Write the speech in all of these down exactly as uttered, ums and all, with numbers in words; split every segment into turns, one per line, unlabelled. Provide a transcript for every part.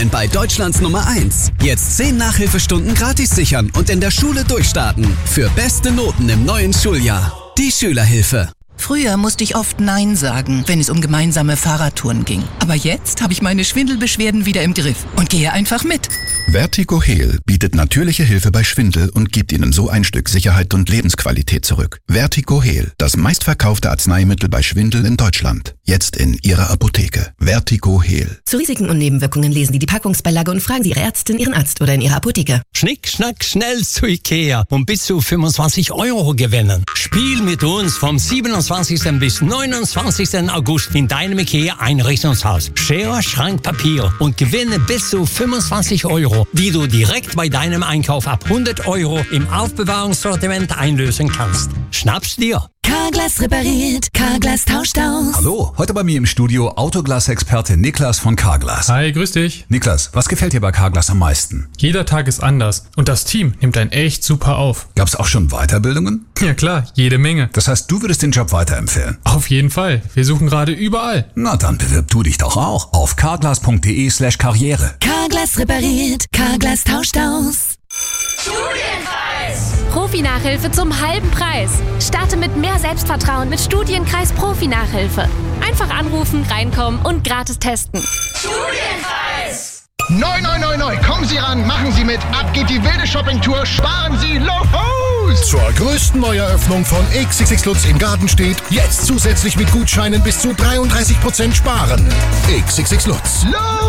online bei Deutschlands Nummer eins. Jetzt zehn Nachhilfestunden gratis sichern und in der Schule durchstarten. Für beste Noten im neuen Schuljahr. Die Schülerhilfe.
Früher musste ich oft Nein sagen, wenn es um gemeinsame Fahrradtouren ging. Aber jetzt habe ich meine Schwindelbeschwerden wieder im Griff und gehe einfach mit.
Vertigo Heal bietet natürliche Hilfe bei Schwindel und gibt Ihnen so ein Stück Sicherheit und Lebensqualität zurück. Vertigo Heal, das meistverkaufte Arzneimittel bei Schwindel in Deutschland. Jetzt in Ihrer Apotheke. Vertigo Heal.
Zu Risiken und Nebenwirkungen lesen Sie die Packungsbeilage und fragen Sie Ihre Ärztin, Ihren Arzt oder in Ihrer Apotheke.
Schnick, schnack, schnell zu Ikea und bis zu fünfundzwanzig Euro gewinnen. Spiel mit uns vom siebenundzwanzigsten bis neunundzwanzigsten August in deinem Ikea-Einrichtungshaus. Schere, Schrank, Papier und gewinne bis zu fünfundzwanzig Euro, die du direkt bei deinem Einkauf ab hundert Euro im Aufbewahrungssortiment einlösen kannst. Schnapp's dir!
Carglass repariert, Carglass tauscht aus.
Hallo, heute bei mir im Studio Autoglas-Experte Niklas von Carglass.
Hi, grüß dich.
Niklas, was gefällt dir bei Carglass am meisten?
Jeder Tag ist anders und das Team nimmt einen echt super auf.
Gab's auch schon Weiterbildungen?
Ja klar, jede Menge.
Das heißt, du würdest den Job weiterempfehlen?
Auf jeden Fall, wir suchen gerade überall.
Na dann bewirb du dich doch auch auf carglass.de slash karriere.
Carglass repariert, Carglass tauscht aus.
Studienkreis! Profi-Nachhilfe zum halben Preis. Starte mit mehr Selbstvertrauen mit Studienkreis Profi-Nachhilfe. Einfach anrufen, reinkommen und gratis testen. Studienkreis!
Neu, neu, neu, neu. Kommen Sie ran, machen Sie mit. Ab geht die wilde Shoppingtour. Sparen Sie los!
Zur größten Neueröffnung von X X X Lutz in Gartenstedt. Jetzt zusätzlich mit Gutscheinen bis zu dreiunddreißig Prozent sparen. X X X Lutz.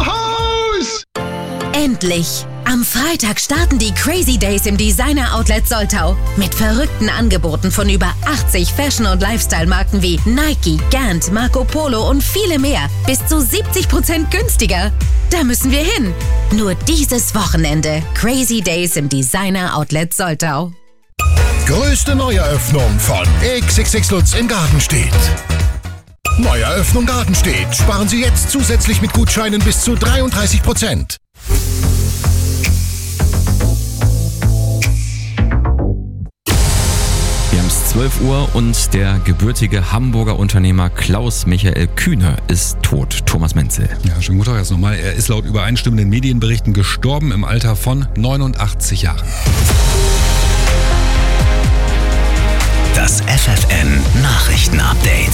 Los!
Endlich! Am Freitag starten die Crazy Days im Designer Outlet Soltau. Mit verrückten Angeboten von über achtzig Fashion- und Lifestyle-Marken wie Nike, Gant, Marco Polo und viele mehr. Bis zu siebzig Prozent günstiger. Da müssen wir hin. Nur dieses Wochenende. Crazy Days im Designer Outlet Soltau.
Größte Neueröffnung von X X X Lutz in Gartenstedt. Neueröffnung Gartenstedt. Sparen Sie jetzt zusätzlich mit Gutscheinen bis zu dreiunddreißig Prozent.
Wir haben es zwölf Uhr und der gebürtige Hamburger Unternehmer Klaus-Michael Kühne ist tot. Thomas Menzel.
Ja, schönen guten Tag erst nochmal. Er ist laut übereinstimmenden Medienberichten gestorben im Alter von neunundachtzig Jahren.
Das F F N Nachrichtenupdate.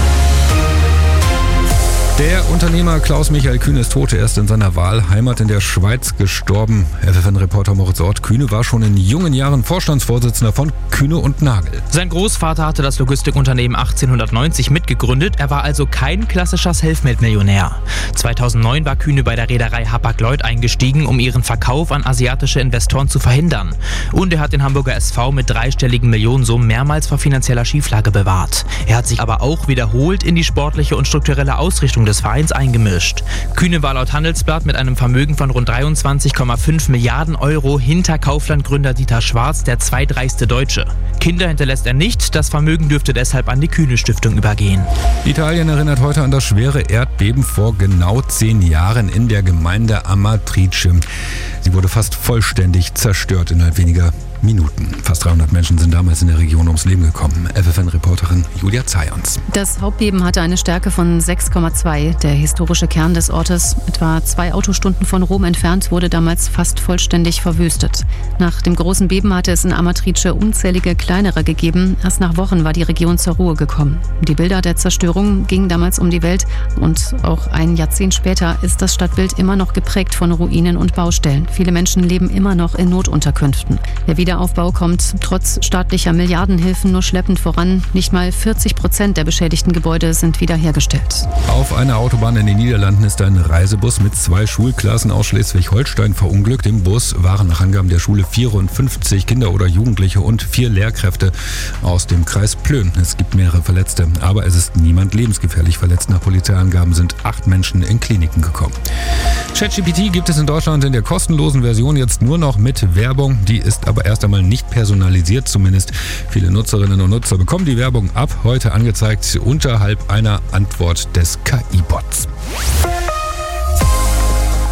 Der Unternehmer Klaus-Michael Kühne ist tot. Er ist in seiner Wahlheimat in der Schweiz gestorben. F F N-Reporter Moritz Ort. Kühne war schon in jungen Jahren Vorstandsvorsitzender von Kühne und Nagel.
Sein Großvater hatte das Logistikunternehmen achtzehnhundertneunzig mitgegründet. Er war also kein klassischer Selfmade-Millionär. zweitausendneun war Kühne bei der Reederei Hapag-Lloyd eingestiegen, um ihren Verkauf an asiatische Investoren zu verhindern. Und er hat den Hamburger S V mit dreistelligen Millionensummen mehrmals vor finanzieller Schieflage bewahrt. Er hat sich aber auch wiederholt in die sportliche und strukturelle Ausrichtung des Vereins eingemischt. Kühne war laut Handelsblatt mit einem Vermögen von rund dreiundzwanzig Komma fünf Milliarden Euro hinter Kaufland-Gründer Dieter Schwarz der zweitreichste Deutsche. Kinder hinterlässt er nicht, das Vermögen dürfte deshalb an die Kühne-Stiftung übergehen.
Italien erinnert heute an das schwere Erdbeben vor genau zehn Jahren in der Gemeinde Amatrice. Sie wurde fast vollständig zerstört innerhalb weniger Minuten. Fast dreihundert Menschen sind damals in der Region ums Leben gekommen. F F N-Reporterin Julia Zayons.
Das Hauptbeben hatte eine Stärke von sechs Komma zwei. Der historische Kern des Ortes, etwa zwei Autostunden von Rom entfernt, wurde damals fast vollständig verwüstet. Nach dem großen Beben hatte es in Amatrice unzählige kleinere gegeben. Erst nach Wochen war die Region zur Ruhe gekommen. Die Bilder der Zerstörung gingen damals um die Welt und auch ein Jahrzehnt später ist das Stadtbild immer noch geprägt von Ruinen und Baustellen. Viele Menschen leben immer noch in Notunterkünften. Der Wiederaufbau kommt trotz staatlicher Milliardenhilfen nur schleppend voran. Nicht mal vierzig Prozent der beschädigten Gebäude sind wiederhergestellt.
Auf einer Autobahn in den Niederlanden ist ein Reisebus mit zwei Schulklassen aus Schleswig-Holstein verunglückt. Im Bus waren nach Angaben der Schule vierundfünfzig Kinder oder Jugendliche und vier Lehrkräfte aus dem Kreis Plön. Es gibt mehrere Verletzte, aber es ist niemand lebensgefährlich verletzt. Nach Polizeiangaben sind acht Menschen in Kliniken gekommen. ChatGPT gibt es in Deutschland in der kostenlosen Version jetzt nur noch mit Werbung. Die ist aber erst einmal nicht personalisiert, zumindest. Viele Nutzerinnen und Nutzer bekommen die Werbung ab heute angezeigt unterhalb einer Antwort des K I-Bots.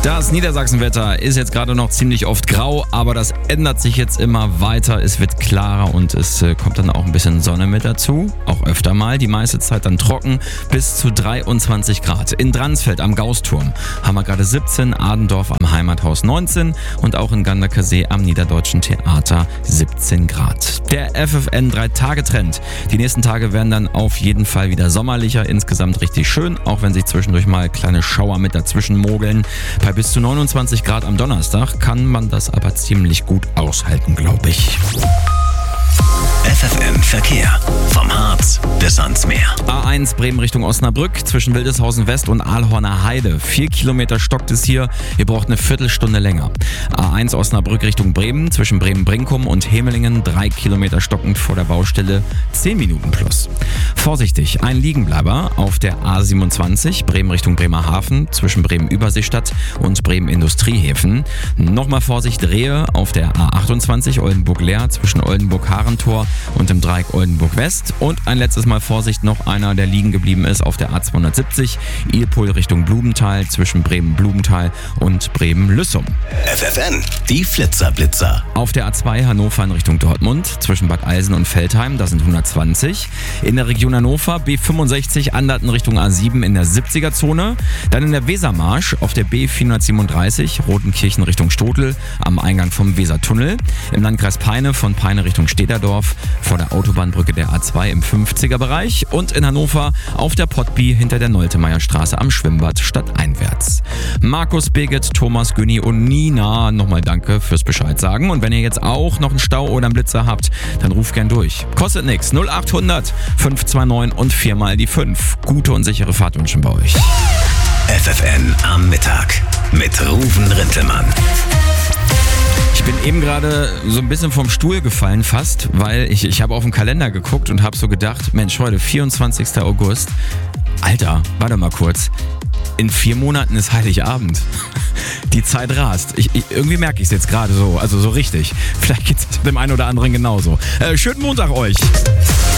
Das Niedersachsenwetter ist jetzt gerade noch ziemlich oft grau, aber das ändert sich jetzt immer weiter. Es wird klarer und es äh, kommt dann auch ein bisschen Sonne mit dazu. Auch öfter mal. Die meiste Zeit dann trocken bis zu dreiundzwanzig Grad. In Dransfeld am Gausturm haben wir gerade siebzehn, Adendorf am Heimathaus neunzehn und auch in Ganderkersee am Niederdeutschen Theater siebzehn Grad. Der F F N drei Tage Trend. Die nächsten Tage werden dann auf jeden Fall wieder sommerlicher. Insgesamt richtig schön, auch wenn sich zwischendurch mal kleine Schauer mit dazwischen mogeln. Bei bis zu neunundzwanzig Grad am Donnerstag kann man das aber ziemlich gut aushalten, glaube ich.
F F N Verkehr. Vom Harz bis ans Meer.
A eins Bremen Richtung Osnabrück zwischen Wildeshausen West und Aalhorner Heide. Vier Kilometer stockt es hier. Ihr braucht eine Viertelstunde länger. A eins Osnabrück Richtung Bremen zwischen Bremen-Brinkum und Hemelingen. Drei Kilometer stockend vor der Baustelle. Zehn Minuten plus. Vorsichtig, ein Liegenbleiber auf der A siebenundzwanzig Bremen Richtung Bremerhaven zwischen Bremen-Überseestadt und Bremen-Industriehäfen. Nochmal Vorsicht, Rehe auf der A achtundzwanzig Oldenburg-Leer zwischen Oldenburg-Harentor und im Dreieck Oldenburg West. Und ein letztes Mal Vorsicht, noch einer, der liegen geblieben ist auf der A zweihundertsiebzig Ilpol Richtung Blumenthal zwischen Bremen-Blumenthal und Bremen-Lüssum.
F F N, die Flitzer-Blitzer.
Auf der A zwei Hannover in Richtung Dortmund zwischen Bad Eilsen und Veltheim, da sind hundertzwanzig. In der Region Hannover B fünfundsechzig Anderten Richtung A sieben in der siebziger Zone. Dann in der Wesermarsch auf der B vierhundertsiebenunddreißig Rodenkirchen Richtung Stotel am Eingang vom Wesertunnel. Im Landkreis Peine von Peine Richtung Stederdorf vor der Autobahnbrücke der A zwei im fünfziger Bereich und in Hannover auf der Pottby hinter der Noltemeierstraße am Schwimmbad stadteinwärts. Markus, Birgit, Thomas, Günni und Nina, nochmal danke fürs Bescheid sagen. Und wenn ihr jetzt auch noch einen Stau oder einen Blitzer habt, dann ruft gern durch. Kostet nix. null achthundert fünf zwei neun und viermal die fünf. Gute und sichere Fahrt wünschen bei euch.
F F N am Mittag mit Ruven Rintelmann.
Ich bin eben gerade so ein bisschen vom Stuhl gefallen fast, weil ich, ich habe auf den Kalender geguckt und habe so gedacht, Mensch, heute vierundzwanzigster August. Alter, warte mal kurz. In vier Monaten ist Heiligabend. Die Zeit rast. Ich, ich, irgendwie merke ich es jetzt gerade so, also so richtig. Vielleicht geht es dem einen oder anderen genauso. Äh, schönen Montag euch.